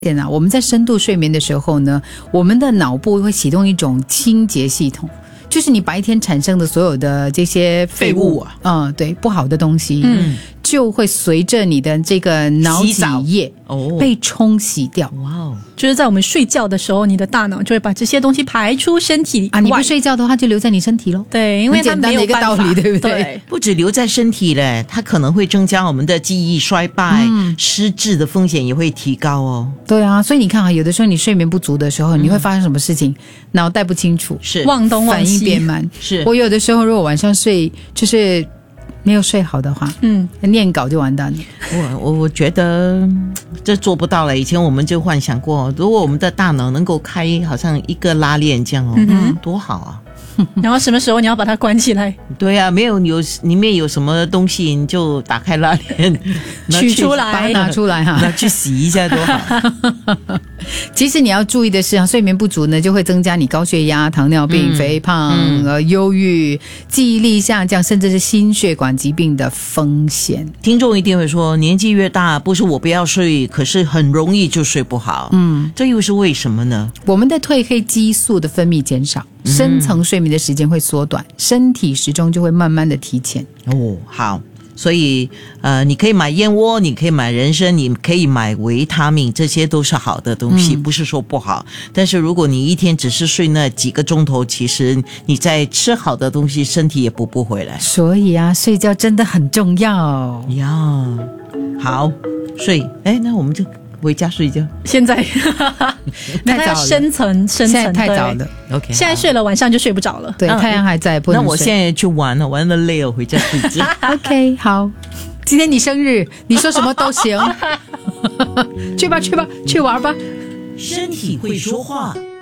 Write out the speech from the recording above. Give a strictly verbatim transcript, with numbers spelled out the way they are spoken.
啊，我们在深度睡眠的时候呢，我们的脑部会启动一种清洁系统，就是你白天产生的所有的这些废物啊，嗯，对，不好的东西，嗯，就会随着你的这个脑脊液被冲洗掉。 哇哦， 就是在我们睡觉的时候，你的大脑就会把这些东西排出身体啊。你不睡觉的话，就留在你身体咯。 对，因为它没有办法， 很简单的一个道理，对不对？ 对， 不止留在身体嘞，它可能会增加我们的记忆衰败、嗯、失智的风险也会提高哦。 对啊，所以你看啊，有的时候你睡眠不足的时候，嗯、你会发生什么事情？脑袋不清楚， 是忘东忘西， 反应变慢。 是我有的时候如果晚上睡就是没有睡好的话，嗯，念稿就完蛋了。 我我我觉得这做不到了。以前我们就幻想过，如果我们的大脑能够开好像一个拉链这样哦，嗯、多好啊！ 然后什么时候你要把它关起来？ 对啊，没有有里面有什么东西，你就打开拉链取出来， 把它拿出来哈， 拿去洗一下多好。 其实你要注意的是啊，睡眠不足呢，就会增加你高血压、糖尿病、嗯、肥胖、嗯、呃、忧郁、记忆力下降，甚至是心血管疾病的风险。 听众一定会说，年纪越大，不是我不要睡，可是很容易就睡不好。嗯，这又是为什么呢？ 我们的褪黑激素的分泌减少，深层睡眠的时间会缩短，身体时钟就会慢慢的提前。 哦，好。所以呃，你可以买燕窝，你可以买人参，你可以买维他命，这些都是好的东西，嗯、不是说不好。但是如果你一天只是睡那几个钟头，其实你在吃好的东西，身体也补不回来。 所以啊，睡觉真的很重要呀。好，睡，哎，那我们就回家睡觉。 现在太早了， 深层深层，现在太早了。 OK， 现在睡了晚上就睡不着了。 对，太阳还在，不能睡。 那我现在去玩了，玩了累了，回家睡觉。 OK， 好，今天你生日，你说什么都行。去吧去吧，去玩吧。 身体会说话，